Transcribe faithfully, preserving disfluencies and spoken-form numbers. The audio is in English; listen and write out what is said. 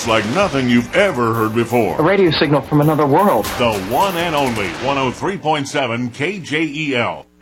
It's like nothing you've ever heard before. A radio signal from another world. The one and only one oh three point seven K J E L.